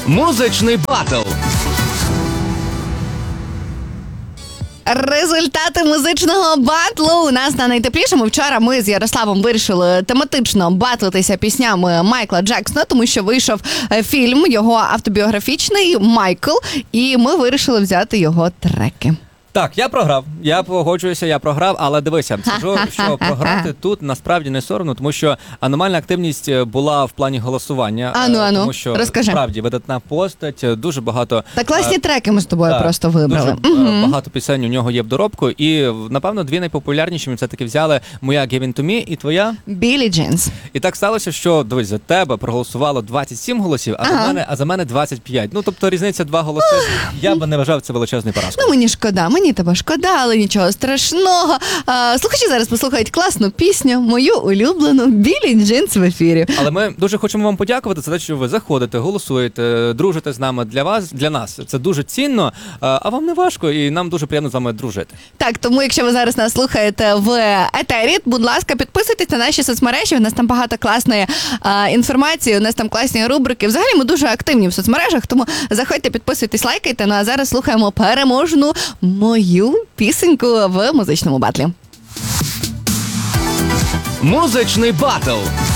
Музичний батл. Результати музичного батлу у нас на найтеплішому. Вчора ми з Ярославом вирішили тематично батлитися піснями Майкла Джексона, тому що вийшов фільм його автобіографічний «Майкл», і ми вирішили взяти його треки. Так, я програв. Я погоджуюся, я програв, але дивися, скажу, що програти тут насправді не соромно, тому що аномальна активність була в плані голосування. Ану, тому що розкажи. Справді видатна постать, дуже багато. Та класні треки ми з тобою просто вибрали. Дуже багато пісень у нього є в доробку, і напевно дві найпопулярніші ми все-таки взяли: моя «Give In To Me» і твоя Біллі Джинс. І так сталося, що дивись, за тебе проголосувало 27 голосів, а за мене 25. Ну тобто різниця 2 голоси. Я би не вважав це величезною поразкою. Ну мені шкода, мені тебе шкода, але нічого страшного. Слухачі зараз послухають класну пісню, мою улюблену «Біллі Джинс» в ефірі. Але ми дуже хочемо вам подякувати за те, що ви заходите, голосуєте, дружите з нами. Для нас це дуже цінно, а вам не важко, і нам дуже приємно з вами дружити. Так, тому якщо ви зараз нас слухаєте в етері, будь ласка, підписуйтесь на наші соцмережі, у нас там багато класної інформації, у нас там класні рубрики. Взагалі ми дуже активні в соцмережах, тому заходьте, підписуйтесь, лайкайте. Ну а зараз слухаємо переможну мою пісеньку в музичному батлі. Музичний батл.